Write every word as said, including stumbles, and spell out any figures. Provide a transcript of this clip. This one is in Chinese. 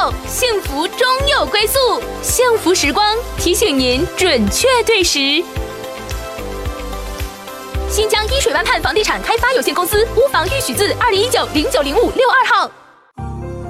后，幸福终有归宿。幸福时光提醒您准确对时。新疆依水湾畔房地产开发有限公司，屋房预许字二零一九零九零五六二号。